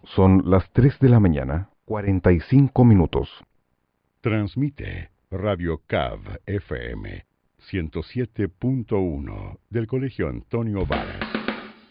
Son las 3 de la mañana, 45 minutos. Transmite Radio CAV FM 107.1 del Colegio Antonio Varas.